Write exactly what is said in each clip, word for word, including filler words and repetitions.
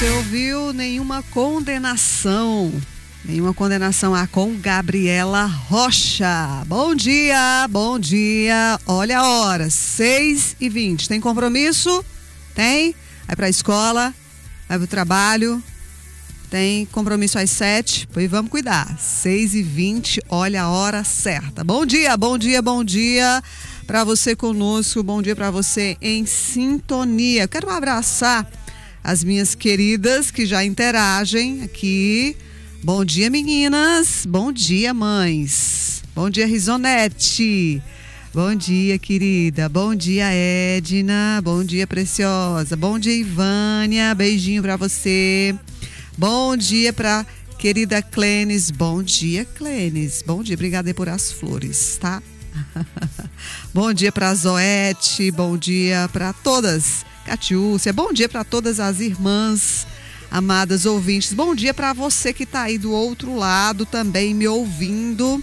você ouviu Nenhuma Condenação. Nenhuma Condenação a com Gabriela Rocha. Bom dia, bom dia. Olha a hora, seis e vinte. Tem compromisso? Tem? Vai pra escola? Vai pro trabalho? Tem compromisso às sete? Pois vamos cuidar. seis e vinte, olha a hora certa. Bom dia, bom dia, bom dia para você conosco. Bom dia para você em sintonia. Quero abraçar as minhas queridas que já interagem aqui. Bom dia, meninas. Bom dia, mães. Bom dia, Risonete. Bom dia, querida. Bom dia, Edna. Bom dia, Preciosa. Bom dia, Ivânia. Beijinho pra você. Bom dia pra querida Clênis. Bom dia, Clênis. Bom dia. Obrigada aí por as flores, tá? Bom dia pra Zoete. Bom dia pra todas. Catiúcia. Bom dia pra todas as irmãs amadas ouvintes. Bom dia para você que está aí do outro lado também me ouvindo,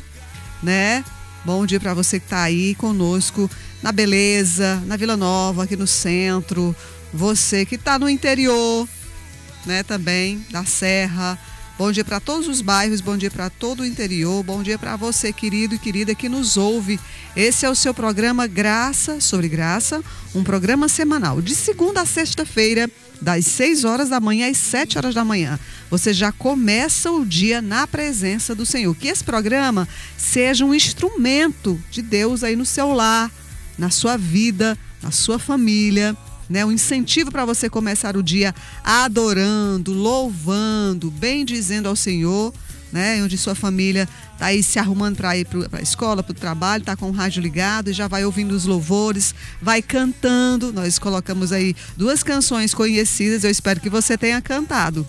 né? Bom dia para você que está aí conosco na Beleza, na Vila Nova, aqui no centro. Você que está no interior, né? Também da Serra. Bom dia para todos os bairros, bom dia para todo o interior. Bom dia para você, querido e querida que nos ouve. Esse é o seu programa Graça sobre Graça, um programa semanal de segunda a sexta-feira, das seis horas da manhã às sete horas da manhã. Você já começa o dia na presença do Senhor. Que esse programa seja um instrumento de Deus aí no seu lar, na sua vida, na sua família, né? Um incentivo para você começar o dia adorando, louvando, bendizendo ao Senhor, né? Onde sua família está aí se arrumando para ir para a escola, para o trabalho, está com o rádio ligado e já vai ouvindo os louvores, vai cantando. Nós colocamos aí duas canções conhecidas, eu espero que você tenha cantado.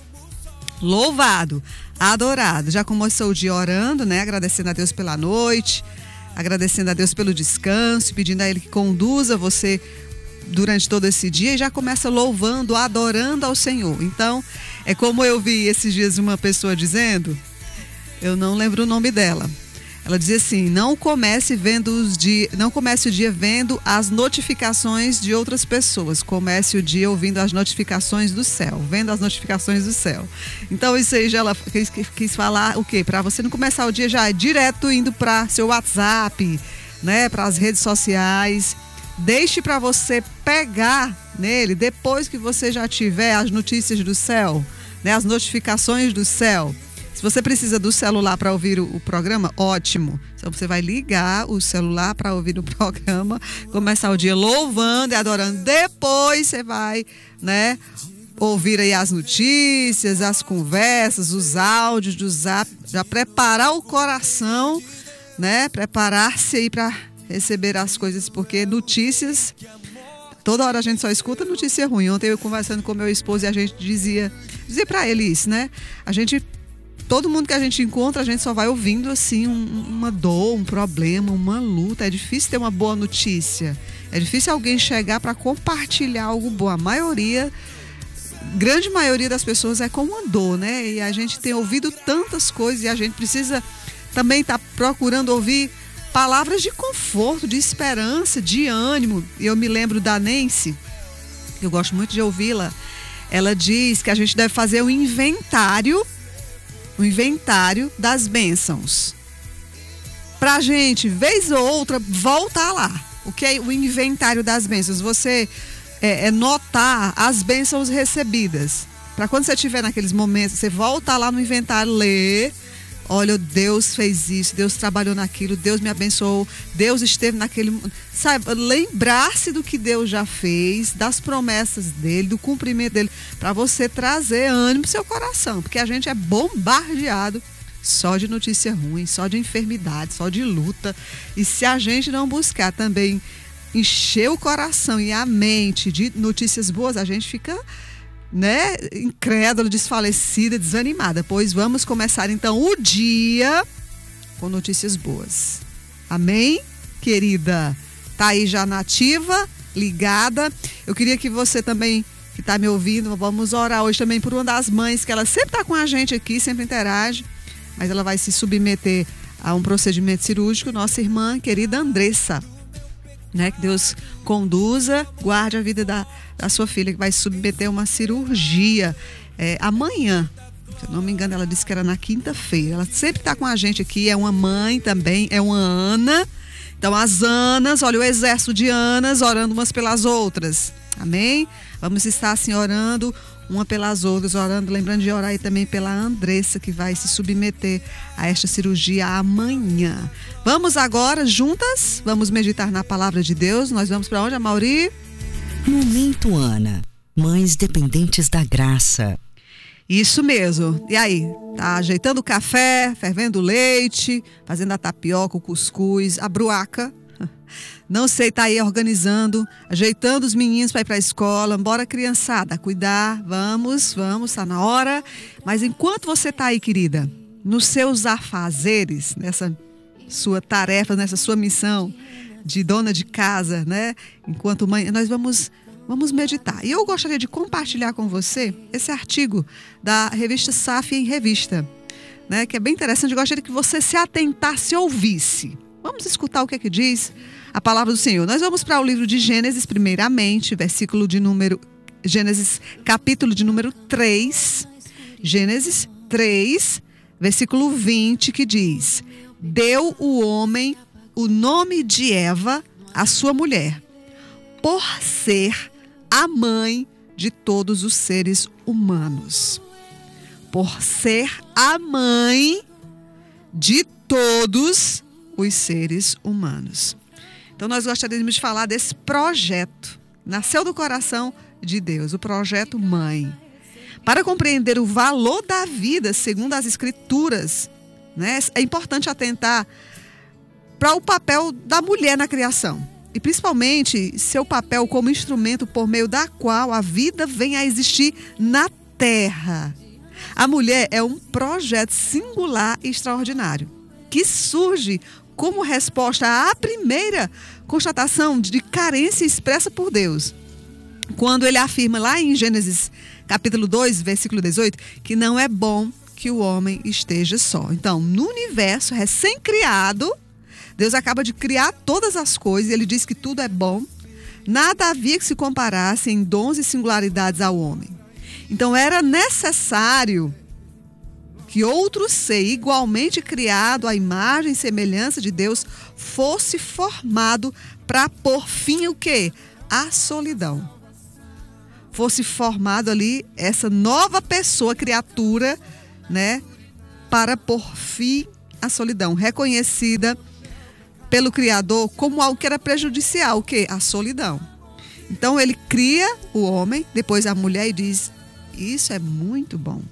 Louvado, adorado. Já começou o dia orando, né? Agradecendo a Deus pela noite, agradecendo a Deus pelo descanso, pedindo a Ele que conduza você durante todo esse dia e já começa louvando, adorando ao Senhor. Então, é como eu vi esses dias uma pessoa dizendo, eu não lembro o nome dela. Ela dizia assim: não comece vendo os dias, não comece o dia vendo as notificações de outras pessoas. Comece o dia ouvindo as notificações do céu, vendo as notificações do céu. Então isso aí já ela quis, quis falar o quê? Para você não começar o dia já direto indo para seu WhatsApp, né? Para as redes sociais. Deixe para você pegar nele depois que você já tiver as notícias do céu, né? As notificações do céu. Se você precisa do celular para ouvir o, o programa, ótimo. Então você vai ligar o celular para ouvir o programa, começar o dia louvando e adorando. Depois você vai, né, ouvir aí as notícias, as conversas, os áudios do Zap, já preparar o coração, né? Preparar-se aí para receber as coisas, porque notícias, toda hora a gente só escuta notícia ruim. Ontem eu conversando com meu esposo e a gente dizia, dizia para ele isso, né? A gente, todo mundo que a gente encontra, a gente só vai ouvindo assim um, uma dor, um problema, uma luta. É difícil ter uma boa notícia. É difícil alguém chegar para compartilhar algo bom. A maioria, grande maioria das pessoas é com uma dor, né? E a gente tem ouvido tantas coisas e a gente precisa também estar tá procurando ouvir palavras de conforto, de esperança, de ânimo. Eu me lembro da Nancy, eu gosto muito de ouvi-la. Ela diz que a gente deve fazer um inventário, um inventário das bênçãos. Pra gente, vez ou outra, voltar lá. O que é o inventário das bênçãos? Você é, é notar as bênçãos recebidas. Para quando você estiver naqueles momentos, você volta lá no inventário, ler. Olha, Deus fez isso, Deus trabalhou naquilo, Deus me abençoou, Deus esteve naquele... Sabe, lembrar-se do que Deus já fez, das promessas dele, do cumprimento dele, para você trazer ânimo pro seu coração, porque a gente é bombardeado só de notícia ruim, só de enfermidade, só de luta. E se a gente não buscar também encher o coração e a mente de notícias boas, a gente fica, né, incrédula, desfalecida, desanimada. Pois vamos começar então o dia com notícias boas. Amém, querida? Tá aí já nativa, ligada. Eu queria que você também, que está me ouvindo, vamos orar hoje também por uma das mães, que ela sempre está com a gente aqui, sempre interage, mas ela vai se submeter a um procedimento cirúrgico, nossa irmã querida Andressa. né? Que Deus conduza, guarde a vida da, da sua filha, que vai submeter a uma cirurgia é, amanhã. Se eu não me engano, ela disse que era na quinta-feira. Ela sempre está com a gente aqui, é uma mãe também, é uma Ana. Então as Anas, olha o exército de Anas orando umas pelas outras. Amém? Vamos estar assim orando uma pelas outras, orando, lembrando de orar aí também pela Andressa, que vai se submeter a esta cirurgia amanhã. Vamos agora, juntas, vamos meditar na palavra de Deus. Nós vamos para onde, Amauri? Momento Ana, Mães Dependentes da Graça. Isso mesmo. E aí? Tá ajeitando o café, fervendo o leite, fazendo a tapioca, o cuscuz, a bruaca. Não sei, tá aí organizando, ajeitando os meninos para ir para a escola. Bora, criançada, cuidar. Vamos, vamos, tá na hora. Mas enquanto você tá aí, querida, nos seus afazeres, nessa sua tarefa, nessa sua missão de dona de casa, né? Enquanto mãe, nós vamos... Vamos meditar. E eu gostaria de compartilhar com você esse artigo da revista Safia em Revista, né, que é bem interessante. Eu gostaria que você se atentasse e ouvisse. Vamos escutar o que é que diz a palavra do Senhor. Nós vamos para o livro de Gênesis, primeiramente, versículo de número... Gênesis, capítulo de número três. Gênesis três, versículo vinte, que diz: Deu o homem o nome de Eva à sua mulher, por ser a mãe de todos os seres humanos. Por ser a mãe de todos os seres humanos. Então nós gostaríamos de falar desse projeto. Nasceu do coração de Deus, o projeto Mãe. Para compreender o valor da vida, segundo as Escrituras, né, é importante atentar para o papel da mulher na criação. E principalmente seu papel como instrumento por meio da qual a vida vem a existir na Terra. A mulher é um projeto singular e extraordinário, que surge como resposta à primeira constatação de carência expressa por Deus, quando ele afirma lá em Gênesis capítulo dois, versículo dezoito, que não é bom que o homem esteja só. Então, no universo recém-criado, Deus acaba de criar todas as coisas e ele diz que tudo é bom. Nada havia que se comparasse em dons e singularidades ao homem. Então era necessário que outro ser igualmente criado à imagem e semelhança de Deus fosse formado para pôr fim o quê? A solidão. Fosse formado ali essa nova pessoa, criatura, né? Para pôr fim à solidão, reconhecida pelo Criador como algo que era prejudicial, o quê? A solidão. Então ele cria o homem, depois a mulher, e diz: isso é muito bom.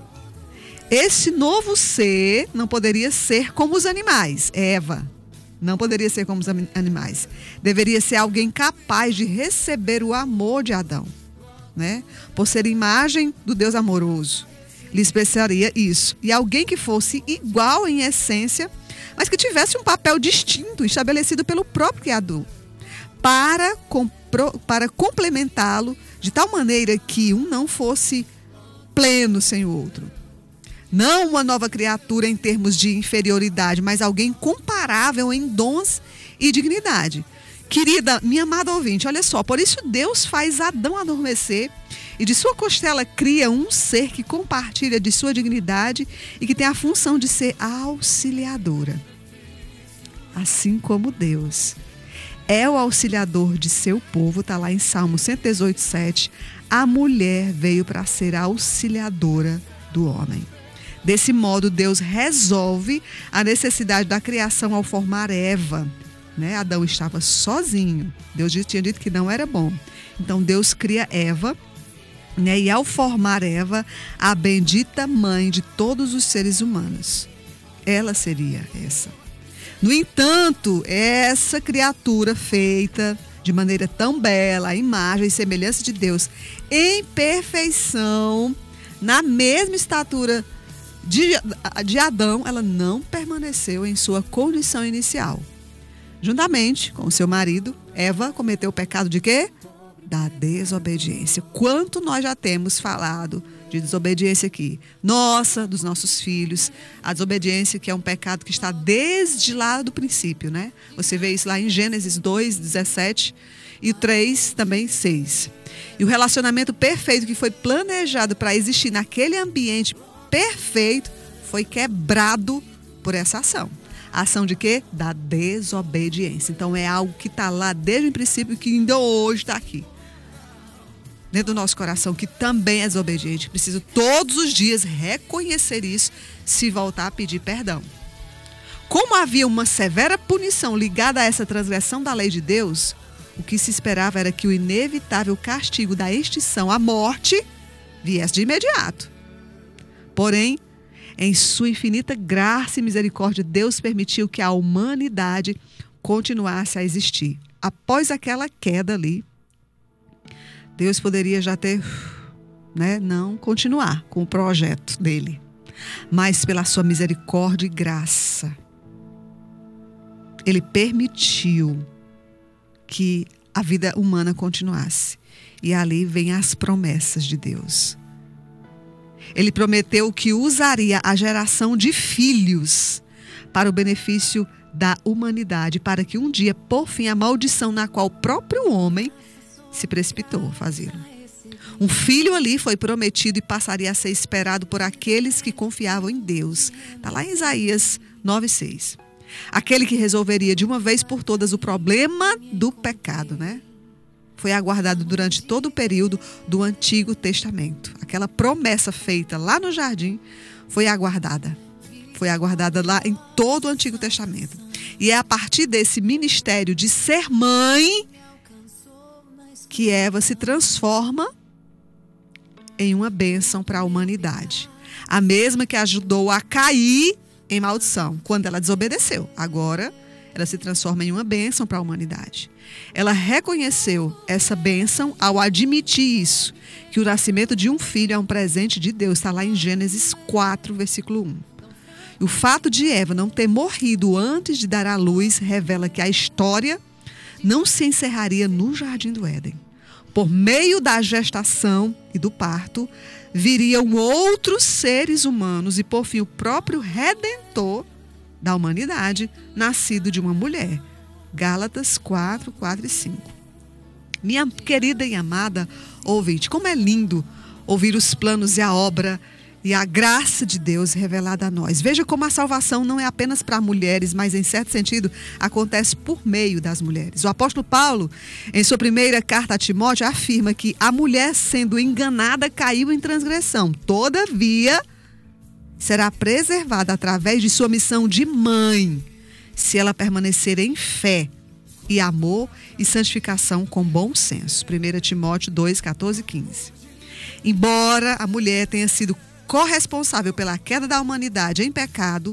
Esse novo ser não poderia ser como os animais. Eva não poderia ser como os animais. Deveria ser alguém capaz de receber o amor de Adão, né? Por ser imagem do Deus amoroso, lhe expressaria isso. E alguém que fosse igual em essência, mas que tivesse um papel distinto, estabelecido pelo próprio Criador, para, para complementá-lo de tal maneira que um não fosse pleno sem o outro. Não uma nova criatura em termos de inferioridade, mas alguém comparável em dons e dignidade. Querida, minha amada ouvinte, olha só, por isso Deus faz Adão adormecer e de sua costela cria um ser que compartilha de sua dignidade e que tem a função de ser auxiliadora. Assim como Deus é o auxiliador de seu povo, está lá em Salmo cento e dezoito, sete, a mulher veio para ser a auxiliadora do homem. Desse modo, Deus resolve a necessidade da criação ao formar Eva, né? Adão estava sozinho, Deus tinha dito que não era bom. Então Deus cria Eva, né? E ao formar Eva, a bendita mãe de todos os seres humanos, ela seria essa. No entanto, essa criatura feita de maneira tão bela, a imagem e semelhança de Deus, em perfeição, na mesma estatura de, de Adão, ela não permaneceu em sua condição inicial. Juntamente com o seu marido, Eva cometeu o pecado de quê? Da desobediência. Quanto nós já temos falado de desobediência aqui. Nossa, dos nossos filhos. A desobediência que é um pecado que está desde lá do princípio, né? Você vê isso lá em Gênesis dois, dezessete e três, também seis. E o relacionamento perfeito que foi planejado para existir naquele ambiente perfeito foi quebrado por essa ação. A ação de quê? Da desobediência. Então é algo que está lá desde o princípio e que ainda hoje está aqui. Dentro do nosso coração, que também é desobediente. Preciso todos os dias reconhecer isso, se voltar a pedir perdão. Como havia uma severa punição ligada a essa transgressão da lei de Deus, o que se esperava era que o inevitável castigo da extinção, a morte, viesse de imediato. Porém, em sua infinita graça e misericórdia, Deus permitiu que a humanidade continuasse a existir. Após aquela queda ali, Deus poderia já ter, né, não continuar com o projeto dele. Mas pela sua misericórdia e graça, ele permitiu que a vida humana continuasse. E ali vem as promessas de Deus. Ele prometeu que usaria a geração de filhos para o benefício da humanidade, para que um dia, por fim, a maldição na qual o próprio homem se precipitou a fazê-lo. Um filho ali foi prometido e passaria a ser esperado por aqueles que confiavam em Deus. Está lá em Isaías nove, seis. Aquele que resolveria de uma vez por todas o problema do pecado, né? Foi aguardado durante todo o período do Antigo Testamento. Aquela promessa feita lá no jardim foi aguardada. Foi aguardada lá em todo o Antigo Testamento. E é a partir desse ministério de ser mãe que Eva se transforma em uma bênção para a humanidade. A mesma que ajudou a cair em maldição, quando ela desobedeceu. Agora, ela se transforma em uma bênção para a humanidade. Ela reconheceu essa bênção ao admitir isso, que o nascimento de um filho é um presente de Deus. Está lá em Gênesis quatro, versículo um. E o fato de Eva não ter morrido antes de dar à luz revela que a história não se encerraria no Jardim do Éden. Por meio da gestação e do parto, viriam outros seres humanos e, por fim, o próprio Redentor da humanidade, nascido de uma mulher. Gálatas quatro, quatro e cinco. Minha querida e amada ouvinte, como é lindo ouvir os planos e a obra e a graça de Deus revelada a nós. Veja como a salvação não é apenas para mulheres, mas, em certo sentido, acontece por meio das mulheres. O apóstolo Paulo, em sua primeira carta a Timóteo, afirma que a mulher, sendo enganada, caiu em transgressão. Todavia, será preservada através de sua missão de mãe, se ela permanecer em fé e amor e santificação com bom senso. primeira Timóteo dois, quatorze e quinze. Embora a mulher tenha sido corresponsável pela queda da humanidade em pecado,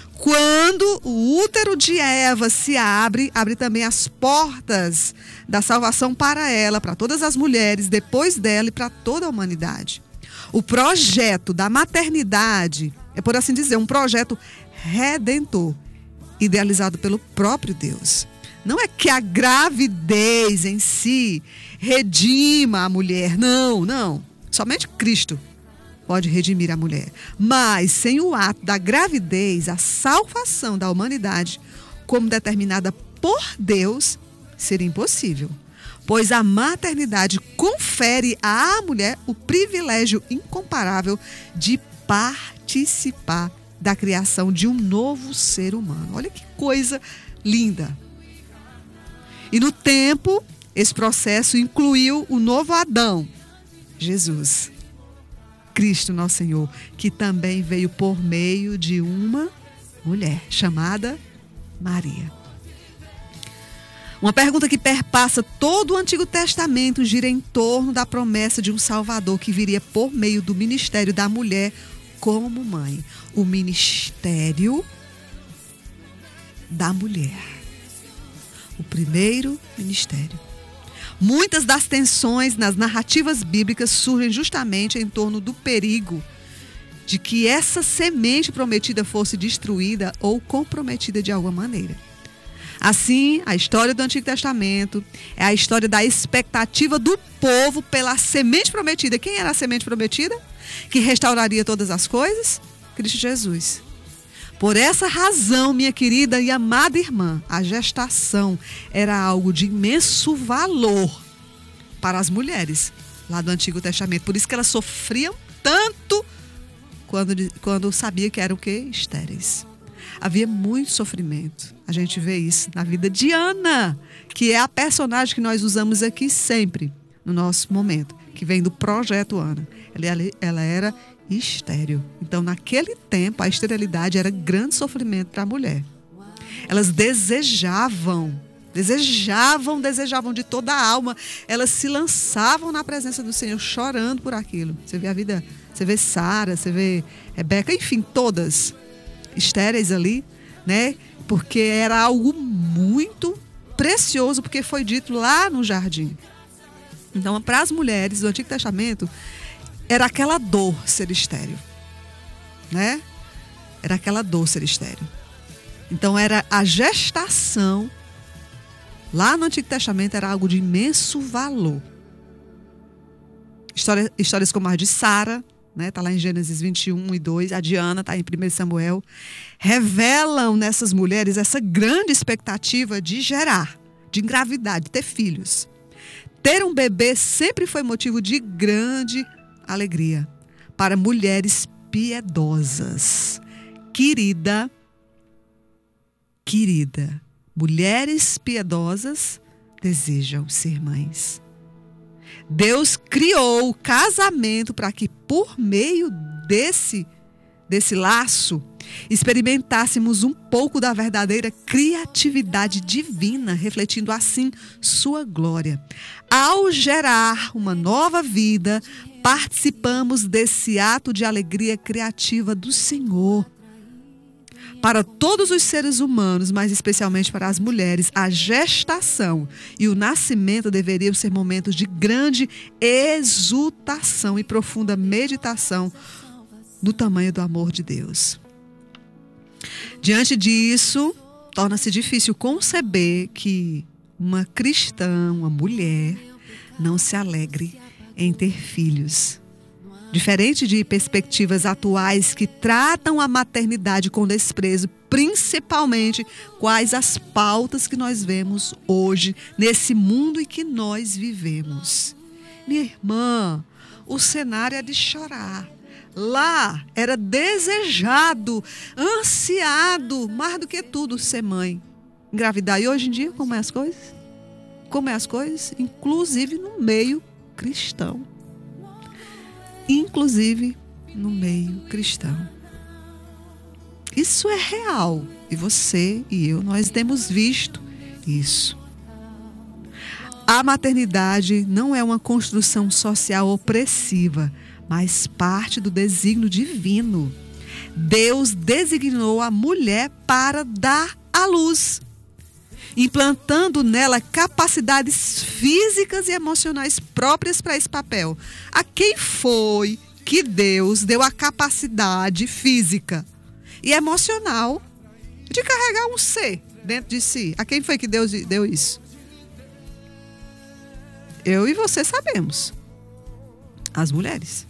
quando o útero de Eva se abre, abre também as portas da salvação para ela, para todas as mulheres, depois dela e para toda a humanidade. O projeto da maternidade é, por assim dizer, um projeto redentor, idealizado pelo próprio Deus. Não é que a gravidez em si redima a mulher, não, não. Somente Cristo pode redimir a mulher. Mas, sem o ato da gravidez, a salvação da humanidade, como determinada por Deus, seria impossível. Pois a maternidade confere à mulher o privilégio incomparável de participar da criação de um novo ser humano. Olha que coisa linda. E no tempo, esse processo incluiu o novo Adão, Jesus. Cristo, nosso Senhor, que também veio por meio de uma mulher chamada Maria. Uma pergunta que perpassa todo o Antigo Testamento gira em torno da promessa de um Salvador que viria por meio do ministério da mulher como mãe. O ministério da mulher. O primeiro ministério. Muitas das tensões nas narrativas bíblicas surgem justamente em torno do perigo de que essa semente prometida fosse destruída ou comprometida de alguma maneira. Assim, a história do Antigo Testamento é a história da expectativa do povo pela semente prometida. Quem era a semente prometida? que restauraria todas as coisas? Cristo Jesus. Por essa razão, minha querida e amada irmã, a gestação era algo de imenso valor para as mulheres lá do Antigo Testamento. Por isso que elas sofriam tanto quando, quando sabia que eram o quê? Estéreis. Havia muito sofrimento. A gente vê isso na vida de Ana, que é a personagem que nós usamos aqui sempre, no nosso momento, que vem do projeto Ana. Ela, ela era estéril. Então, naquele tempo, a esterilidade era grande sofrimento para a mulher. Elas desejavam, desejavam, desejavam de toda a alma. Elas se lançavam na presença do Senhor, chorando por aquilo. Você vê a vida, você vê Sara, você vê Rebeca, enfim, todas estéreis ali, né? Porque era algo muito precioso, porque foi dito lá no jardim. Então, para as mulheres do Antigo Testamento, era aquela dor ser estéril, né? Era aquela dor ser estéril. Então, era a gestação, lá no Antigo Testamento, era algo de imenso valor. História, histórias como a de Sara, né? Tá lá em Gênesis vinte e um e dois, a de Ana está em primeiro Samuel, revelam nessas mulheres essa grande expectativa de gerar, de engravidar, de ter filhos. Ter um bebê sempre foi motivo de grande alegria para mulheres piedosas. Querida, querida, mulheres piedosas desejam ser mães. Deus criou o casamento para que, por meio desse, desse laço, experimentássemos um pouco da verdadeira criatividade divina, refletindo assim sua glória. Ao gerar uma nova vida, participamos desse ato de alegria criativa do Senhor. Para todos os seres humanos, mas especialmente para as mulheres, a gestação e o nascimento deveriam ser momentos de grande exultação e profunda meditação no tamanho do amor de Deus. Diante disso, torna-se difícil conceber que uma cristã, uma mulher, não se alegre em ter filhos. Diferente de perspectivas atuais que tratam a maternidade com desprezo, principalmente quais as pautas que nós vemos hoje nesse mundo em que nós vivemos. Minha irmã, o cenário é de chorar. Lá era desejado, ansiado, mais do que tudo, ser mãe, engravidar. E hoje em dia, como é as coisas? Como é as coisas? Inclusive no meio cristão. Inclusive no meio cristão. Isso é real. E você e eu, nós temos visto isso. A maternidade não é uma construção social opressiva, mas parte do desígnio divino. Deus designou a mulher para dar à luz, implantando nela capacidades físicas e emocionais próprias para esse papel. A quem foi que Deus deu a capacidade física e emocional de carregar um ser dentro de si? A quem foi que Deus deu isso? Eu e você sabemos. As mulheres.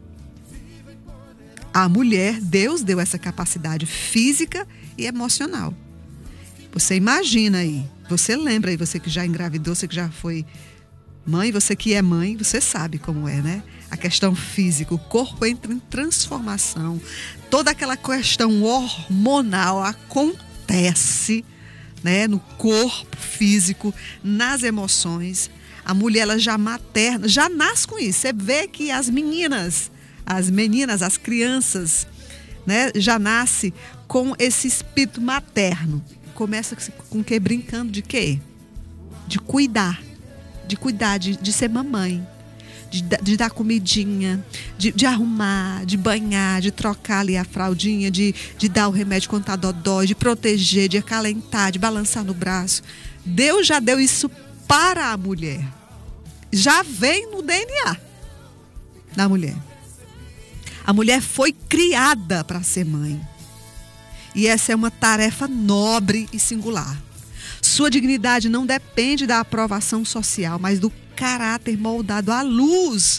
A mulher, Deus deu essa capacidade física e emocional. Você imagina aí, você lembra aí, você que já engravidou, você que já foi mãe, você que é mãe, você sabe como é, né? A questão física, o corpo entra em transformação, toda aquela questão hormonal acontece, né? No corpo físico, nas emoções. A mulher, ela já materna, já nasce com isso. Você vê que as meninas, as meninas, as crianças, né? Já nasce com esse espírito materno. Começa com o quê? Brincando de quê? De cuidar. De cuidar, de, de ser mamãe. De, de dar comidinha, de, de arrumar, de banhar, de trocar ali a fraldinha, de, de dar o remédio quando tá dodói, de proteger, de acalentar, de balançar no braço. Deus já deu isso para a mulher. Já vem no D N A da mulher. A mulher foi criada para ser mãe. E essa é uma tarefa nobre e singular. Sua dignidade não depende da aprovação social, mas do caráter moldado à luz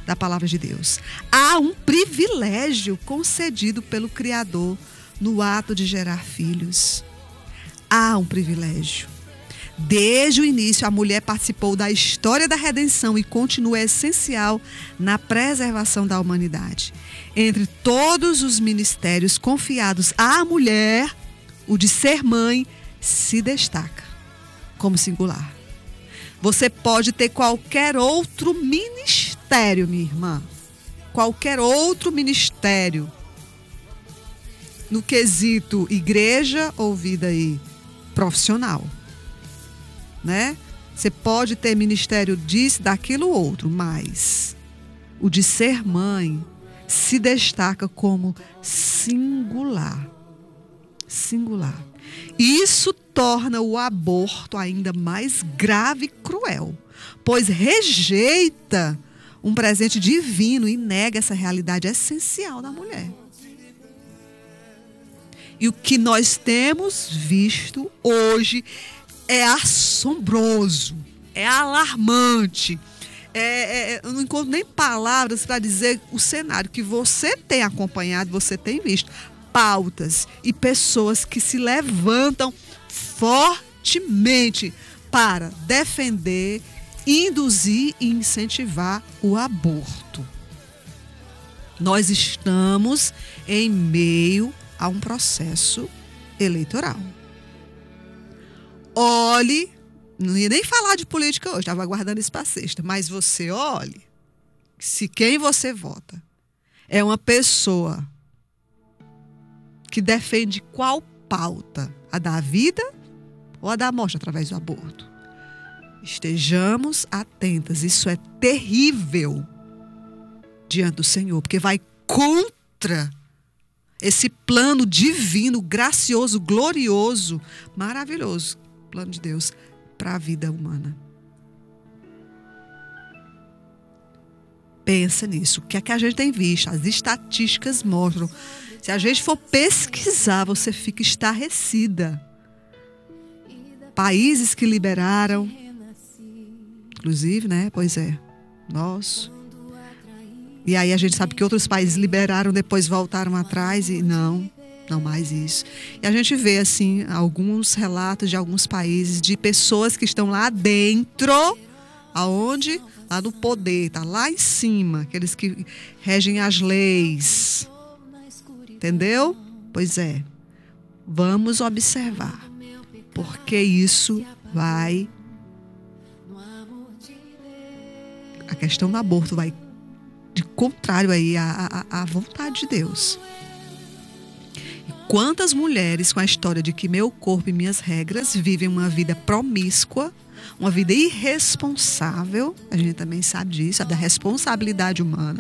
da palavra de Deus. Há um privilégio concedido pelo Criador no ato de gerar filhos. Há um privilégio. Desde o início, a mulher participou da história da redenção e continua essencial na preservação da humanidade. Entre todos os ministérios confiados à mulher, o de ser mãe se destaca como singular. Você pode ter qualquer outro ministério, minha irmã. Qualquer outro ministério. No quesito igreja ou vida aí profissional. Né? Você pode ter ministério disso, daquilo, outro, mas o de ser mãe se destaca como singular. Singular. Isso torna o aborto ainda mais grave e cruel, pois rejeita um presente divino e nega essa realidade essencial da mulher. E o que nós temos visto hoje é assombroso, é alarmante. É, é, eu não encontro nem palavras para dizer o cenário que você tem acompanhado, você tem visto. Pautas e pessoas que se levantam fortemente para defender, induzir e incentivar o aborto. Nós estamos em meio a um processo eleitoral. Olhe, não ia nem falar de política hoje, estava aguardando isso para sexta, mas você olhe se quem você vota é uma pessoa que defende qual pauta? A da vida ou a da morte através do aborto? Estejamos atentas, isso é terrível diante do Senhor, porque vai contra esse plano divino, gracioso, glorioso, maravilhoso, plano de Deus para a vida humana. Pensa nisso. O que é que a gente tem visto? As estatísticas mostram. Se a gente for pesquisar, você fica estarrecida. Países que liberaram, inclusive, né? Pois é, nosso. E aí a gente sabe que outros países liberaram, depois voltaram atrás e não, não mais isso. E a gente vê, assim, alguns relatos de alguns países de pessoas que estão lá dentro, aonde? Lá no poder, tá lá em cima, aqueles que regem as leis. Entendeu? Pois é. Vamos observar. Porque isso vai... A questão do aborto vai de contrário aí à, à, à vontade de Deus. E quantas mulheres com a história de que meu corpo e minhas regras vivem uma vida promíscua, uma vida irresponsável, a gente também sabe disso, sabe da responsabilidade humana,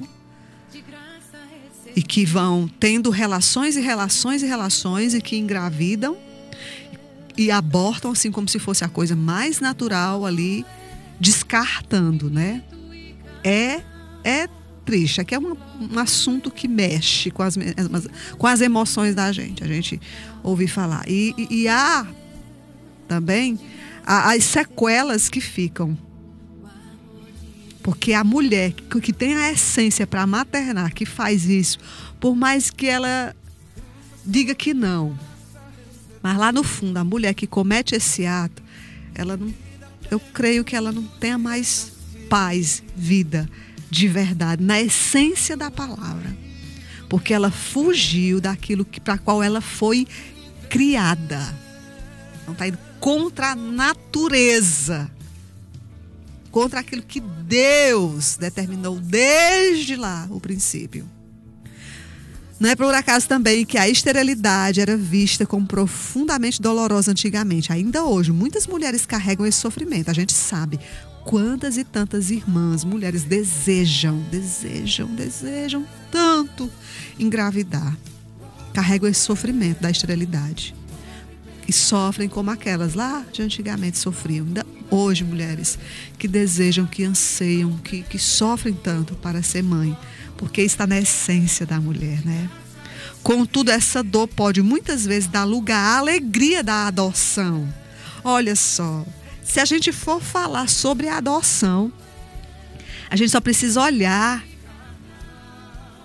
e que vão tendo relações e relações e relações e que engravidam e abortam assim como se fosse a coisa mais natural ali, descartando, né? É, é triste. Aqui é um, um assunto que mexe com as, com as emoções da gente. A gente ouve falar. E, e, e há também as sequelas que ficam. Porque a mulher que, que tem a essência para maternar, que faz isso, por mais que ela diga que não, mas lá no fundo, a mulher que comete esse ato, ela não, eu creio que ela não tenha mais paz, vida de verdade, na essência da palavra. Porque ela fugiu daquilo para a qual ela foi criada. Não está indo contra a natureza. Contra aquilo que Deus determinou desde lá, o princípio. Não é por acaso também que a esterilidade era vista como profundamente dolorosa antigamente. Ainda hoje, muitas mulheres carregam esse sofrimento. A gente sabe quantas e tantas irmãs, mulheres desejam, desejam, desejam tanto engravidar. Carregam esse sofrimento da esterilidade. E sofrem como aquelas lá de antigamente sofriam. Ainda hoje, mulheres que desejam, que anseiam, que, que sofrem tanto para ser mãe. Porque está na essência da mulher, né? Contudo, essa dor pode muitas vezes dar lugar à alegria da adoção. Olha só, se a gente for falar sobre a adoção, a gente só precisa olhar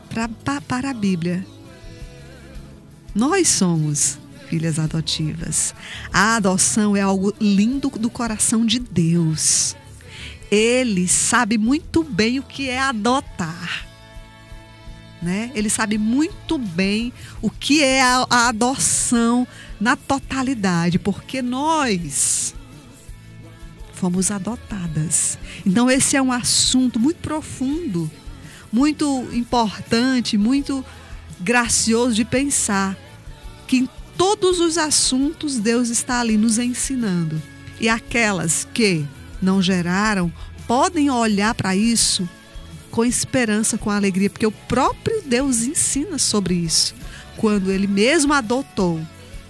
pra, pra, para a Bíblia. Nós somos filhas adotivas. A adoção é algo lindo do coração de Deus. Ele sabe muito bem o que é adotar, né? Ele sabe muito bem o que é a, a adoção na totalidade, porque nós fomos adotadas. Então esse é um assunto muito profundo, muito importante, muito gracioso de pensar, que em todos os assuntos Deus está ali nos ensinando. E aquelas que não geraram podem olhar para isso com esperança, com alegria, porque o próprio Deus ensina sobre isso, quando Ele mesmo adotou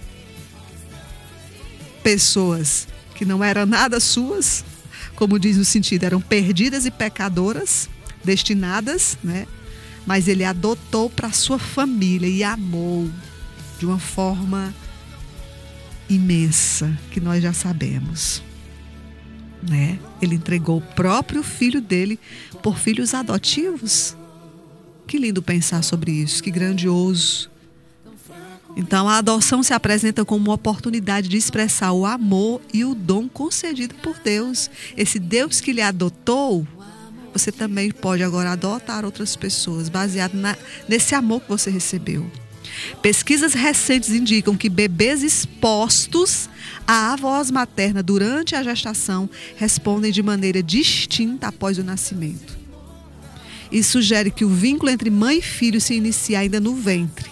pessoas que não eram nada suas, como diz no sentido, eram perdidas e pecadoras, destinadas, né? Mas Ele adotou para a sua família e amou de uma forma imensa, que nós já sabemos, né? Ele entregou o próprio filho dele por filhos adotivos. Que lindo pensar sobre isso, que grandioso. Então a adoção se apresenta como uma oportunidade de expressar o amor e o dom concedido por Deus. Esse Deus que lhe adotou, você também pode agora adotar outras pessoas, baseado na, nesse amor que você recebeu. Pesquisas recentes indicam que bebês expostos à voz materna durante a gestação respondem de maneira distinta após o nascimento. Isso sugere que o vínculo entre mãe e filho se inicia ainda no ventre.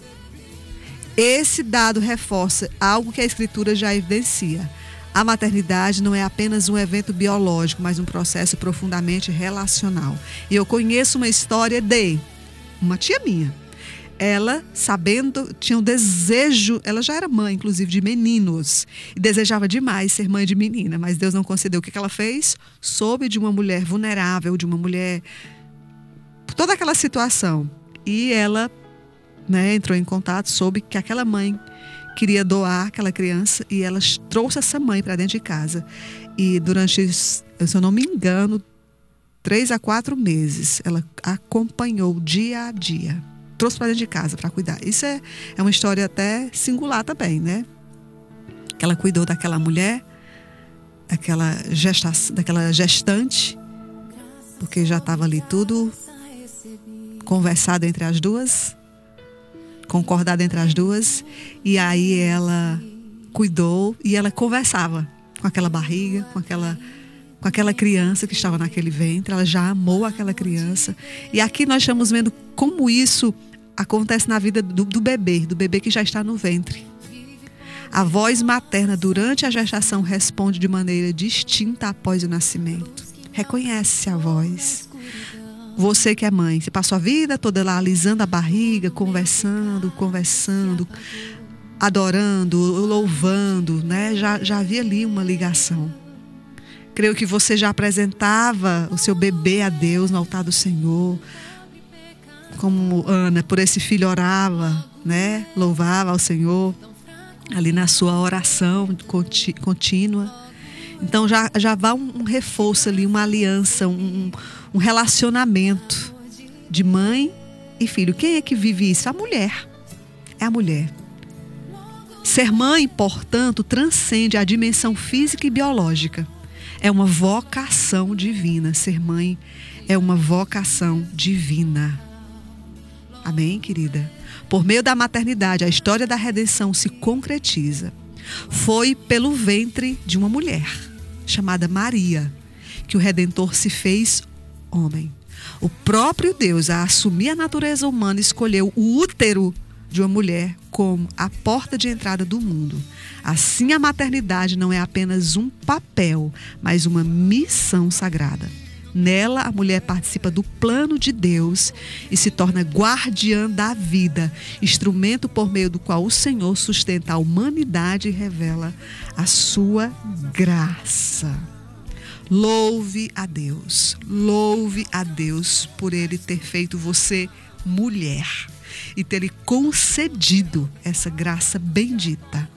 Esse dado reforça algo que a Escritura já evidencia. A maternidade não é apenas um evento biológico, mas um processo profundamente relacional. E eu conheço uma história de uma tia minha. Ela, sabendo, tinha um desejo, ela já era mãe, inclusive, de meninos, e desejava demais ser mãe de menina, mas Deus não concedeu. O que ela fez? Soube de uma mulher vulnerável, de uma mulher, toda aquela situação. E ela, né, entrou em contato, soube que aquela mãe queria doar aquela criança, e ela trouxe essa mãe para dentro de casa. E durante, se eu não me engano, três a quatro meses, ela acompanhou dia a dia. Trouxe para dentro de casa para cuidar. Isso é, é uma história até singular também, né? Que ela cuidou daquela mulher, daquela, gesta, daquela gestante, porque já estava ali tudo conversado entre as duas, concordado entre as duas, e aí ela cuidou e ela conversava com aquela barriga, com aquela, com aquela criança que estava naquele ventre. Ela já amou aquela criança. E aqui nós estamos vendo como isso acontece na vida do, do bebê, do bebê que já está no ventre. A voz materna durante a gestação responde de maneira distinta após o nascimento. Reconhece a voz. Você que é mãe, você passou a vida toda lá alisando a barriga, conversando, conversando, adorando, louvando, né? Já, já havia ali uma ligação. Creio que você já apresentava o seu bebê a Deus no altar do Senhor. Como Ana, por esse filho orava, né? Louvava ao Senhor ali na sua oração contínua. Então já, já vai um, um reforço ali, uma aliança, um, um relacionamento de mãe e filho. Quem é que vive isso? A mulher. É a mulher. Ser mãe, portanto, transcende a dimensão física e biológica. É uma vocação divina. Ser mãe é uma vocação divina. Amém, querida? Por meio da maternidade, a história da redenção se concretiza. Foi pelo ventre de uma mulher, chamada Maria, que o Redentor se fez homem. O próprio Deus, a assumir a natureza humana, escolheu o útero de uma mulher como a porta de entrada do mundo. Assim, a maternidade não é apenas um papel, mas uma missão sagrada. Nela, a mulher participa do plano de Deus e se torna guardiã da vida, instrumento por meio do qual o Senhor sustenta a humanidade e revela a sua graça. Louve a Deus, louve a Deus por Ele ter feito você mulher e ter lhe concedido essa graça bendita.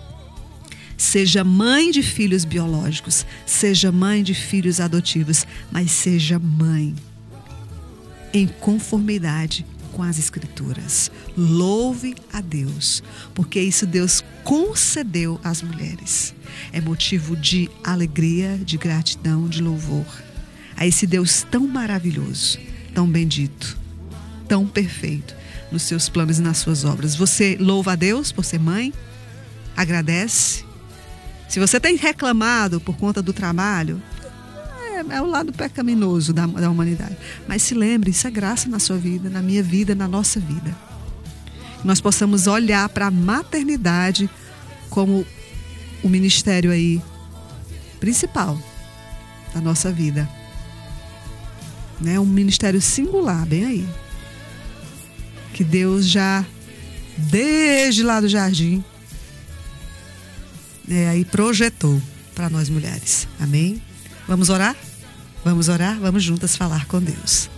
Seja mãe de filhos biológicos, seja mãe de filhos adotivos, mas seja mãe em conformidade com as Escrituras. Louve a Deus, porque isso Deus concedeu às mulheres. É motivo de alegria, de gratidão, de louvor a esse Deus tão maravilhoso, tão bendito, tão perfeito nos seus planos e nas suas obras. Você louva a Deus por ser mãe? Agradece? Se você tem reclamado por conta do trabalho, é, é o lado pecaminoso da, da humanidade. Mas se lembre, isso é graça na sua vida, na minha vida, na nossa vida. Que nós possamos olhar para a maternidade como o ministério aí principal da nossa vida. Né? Um ministério singular, bem aí. Que Deus já, desde lá do jardim, é, aí projetou para nós mulheres. Amém? Vamos orar? Vamos orar? Vamos juntas falar com Deus.